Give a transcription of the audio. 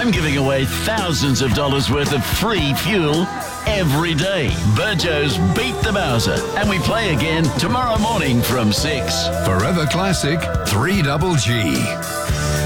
I'm giving away thousands of dollars worth of free fuel every day. Burjo's Beat the Bowser. And we play again tomorrow morning from 6. Forever Classic 3GG.